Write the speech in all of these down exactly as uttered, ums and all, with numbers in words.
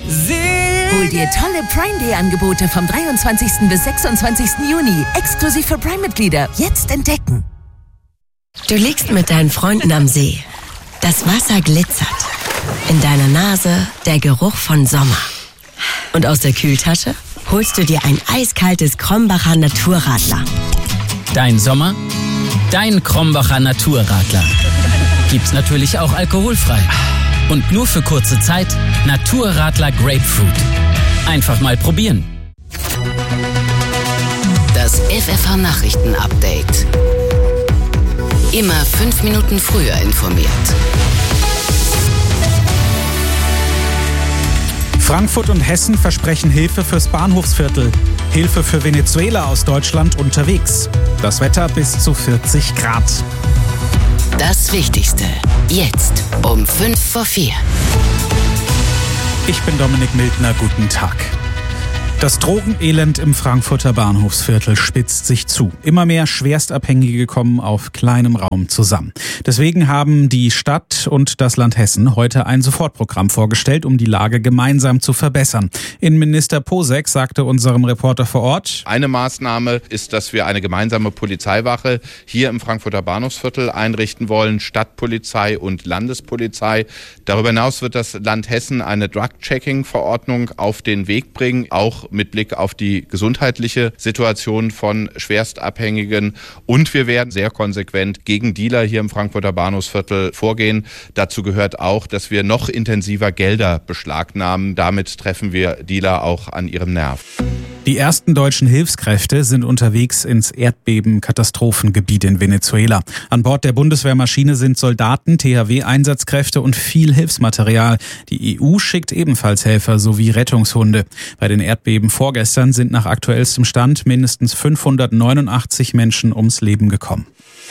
Hol dir tolle Prime Day Angebote vom dreiundzwanzigsten bis sechsundzwanzigsten Juni. Exklusiv für Prime-Mitglieder. Jetzt entdecken. Du liegst mit deinen Freunden am See. Das Wasser glitzert. In deiner Nase der Geruch von Sommer. Und aus der Kühltasche holst du dir ein eiskaltes Krombacher Naturradler. Dein Sommer, dein Krombacher Naturradler. Gibt's natürlich auch alkoholfrei. Und nur für kurze Zeit Naturradler Grapefruit. Einfach mal probieren. Das F F H-Nachrichten-Update. Immer fünf Minuten früher informiert. Frankfurt und Hessen versprechen Hilfe fürs Bahnhofsviertel. Hilfe für Venezuela aus Deutschland unterwegs. Das Wetter bis zu vierzig Grad. Das Wichtigste. Jetzt um fünf vor vier. Ich bin Dominik Mildner. Guten Tag. Das Drogenelend im Frankfurter Bahnhofsviertel spitzt sich zu. Immer mehr Schwerstabhängige kommen auf kleinem Raum zusammen. Deswegen haben die Stadt und das Land Hessen heute ein Sofortprogramm vorgestellt, um die Lage gemeinsam zu verbessern. Innenminister Posek sagte unserem Reporter vor Ort: Eine Maßnahme ist, dass wir eine gemeinsame Polizeiwache hier im Frankfurter Bahnhofsviertel einrichten wollen, Stadtpolizei und Landespolizei. Darüber hinaus wird das Land Hessen eine Drug-Checking-Verordnung auf den Weg bringen, auch mit Blick auf die gesundheitliche Situation von Schwerstabhängigen. Und wir werden sehr konsequent gegen Dealer hier im Frankfurter Bahnhofsviertel vorgehen. Dazu gehört auch, dass wir noch intensiver Gelder beschlagnahmen. Damit treffen wir Dealer auch an ihrem Nerv. Die ersten deutschen Hilfskräfte sind unterwegs ins Erdbeben-Katastrophengebiet in Venezuela. An Bord der Bundeswehrmaschine sind Soldaten, T H W-Einsatzkräfte und viel Hilfsmaterial. Die E U schickt ebenfalls Helfer sowie Rettungshunde. Bei den Erdbeben vorgestern sind nach aktuellstem Stand mindestens fünfhundertneunundachtzig Menschen ums Leben gekommen.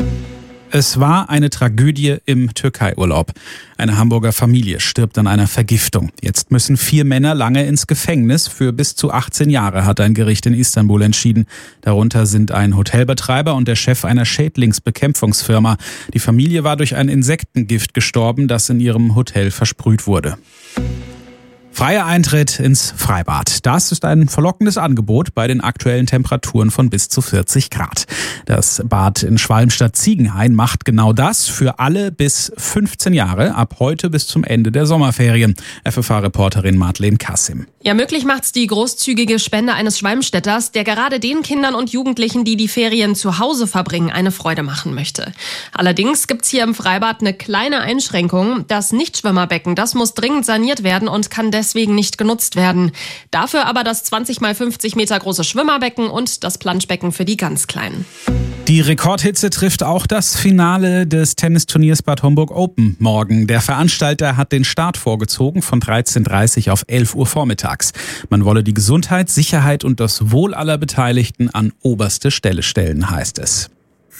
Es war eine Tragödie im Türkei-Urlaub. Eine Hamburger Familie stirbt an einer Vergiftung. Jetzt müssen vier Männer lange ins Gefängnis für bis zu achtzehn Jahre, hat ein Gericht in Istanbul entschieden. Darunter sind ein Hotelbetreiber und der Chef einer Schädlingsbekämpfungsfirma. Die Familie war durch ein Insektengift gestorben, das in ihrem Hotel versprüht wurde. Freier Eintritt ins Freibad. Das ist ein verlockendes Angebot bei den aktuellen Temperaturen von bis zu vierzig Grad. Das Bad in Schwalmstadt-Ziegenhain macht genau das für alle bis fünfzehn Jahre, ab heute bis zum Ende der Sommerferien. F F H-Reporterin Madeleine Kassim. Ja, möglich macht's die großzügige Spende eines Schwalmstädters, der gerade den Kindern und Jugendlichen, die die Ferien zu Hause verbringen, eine Freude machen möchte. Allerdings gibt's hier im Freibad eine kleine Einschränkung. Das Nichtschwimmerbecken, das muss dringend saniert werden und kann deswegen deswegen nicht genutzt werden. Dafür aber das zwanzig mal fünfzig Meter große Schwimmerbecken und das Planschbecken für die ganz Kleinen. Die Rekordhitze trifft auch das Finale des Tennisturniers Bad Homburg Open morgen. Der Veranstalter hat den Start vorgezogen von dreizehn Uhr dreißig auf elf Uhr vormittags. Man wolle die Gesundheit, Sicherheit und das Wohl aller Beteiligten an oberste Stelle stellen, heißt es.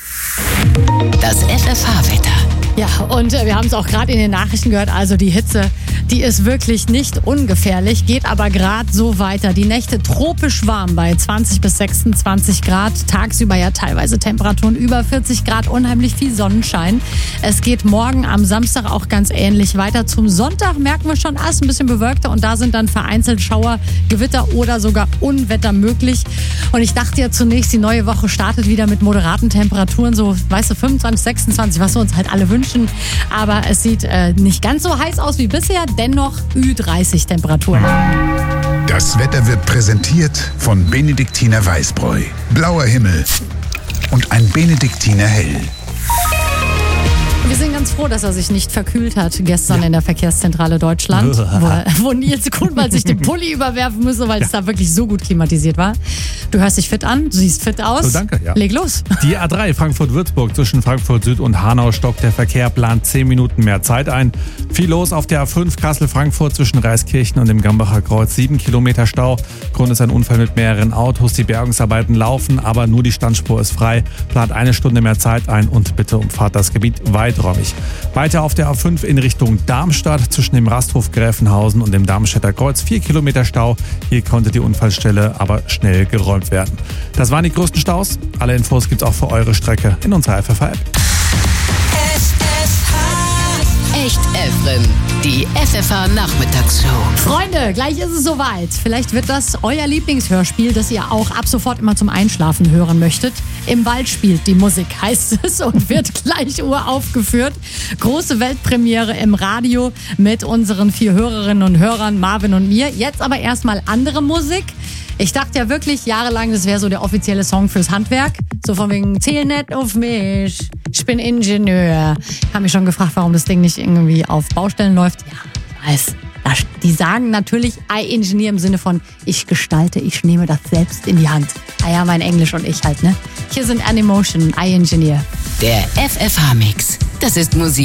Das F F H-Wetter. Ja, und wir haben es auch gerade in den Nachrichten gehört, also die Hitze, die ist wirklich nicht ungefährlich, geht aber gerade so weiter. Die Nächte tropisch warm bei zwanzig bis sechsundzwanzig Grad, tagsüber ja teilweise Temperaturen über vierzig Grad, unheimlich viel Sonnenschein. Es geht morgen am Samstag auch ganz ähnlich weiter. Zum Sonntag merken wir schon, ah, ist ein bisschen bewölkter und da sind dann vereinzelt Schauer, Gewitter oder sogar Unwetter möglich. Und ich dachte ja zunächst, die neue Woche startet wieder mit moderaten Temperaturen, so, weißt du, fünfundzwanzig, sechsundzwanzig, was wir uns halt alle wünschen. Aber es sieht äh, nicht ganz so heiß aus wie bisher, dennoch Ü dreißig Temperaturen. Das Wetter wird präsentiert von Benediktiner Weißbräu. Blauer Himmel und ein Benediktiner Hell. Wir sind ganz froh, dass er sich nicht verkühlt hat gestern ja. in der Verkehrszentrale Deutschland, wo, wo Nils Kuhnwald sich den Pulli überwerfen musste, weil ja. es da wirklich so gut klimatisiert war. Du hörst dich fit an, du siehst fit aus. So, danke, ja. Leg los. Die A drei Frankfurt-Würzburg zwischen Frankfurt Süd und Hanau stockt der Verkehr, plant zehn Minuten mehr Zeit ein. Viel los auf der A fünf Kassel-Frankfurt zwischen Reiskirchen und dem Gambacher Kreuz. sieben Kilometer Stau. Grund ist ein Unfall mit mehreren Autos. Die Bergungsarbeiten laufen, aber nur die Standspur ist frei. Plant eine Stunde mehr Zeit ein und bitte umfahrt das Gebiet weiträumig. Weiter auf der A fünf in Richtung Darmstadt zwischen dem Rasthof Gräfenhausen und dem Darmstädter Kreuz. vier Kilometer Stau. Hier konnte die Unfallstelle aber schnell geräumt werden. Das waren die größten Staus. Alle Infos gibt's auch für eure Strecke in unserer F F H-App. Echt Elfrin, die F F H-Nachmittagsshow. Freunde, gleich ist es soweit. Vielleicht wird das euer Lieblingshörspiel, das ihr auch ab sofort immer zum Einschlafen hören möchtet. Im Wald spielt die Musik, heißt es, und wird gleich uraufgeführt. Große Weltpremiere im Radio mit unseren vier Hörerinnen und Hörern, Marvin und mir. Jetzt aber erstmal andere Musik. Ich dachte ja wirklich jahrelang, das wäre so der offizielle Song fürs Handwerk. So von wegen, zähl nicht auf mich, ich bin Ingenieur. Ich habe mich schon gefragt, warum das Ding nicht irgendwie auf Baustellen läuft. Ja, weiß. Die sagen natürlich I-Engineer im Sinne von, ich gestalte, ich nehme das selbst in die Hand. Ah ja, mein Englisch und ich halt, ne? Hier sind Animotion, I-Engineer. Der F F H-Mix, das ist Musik.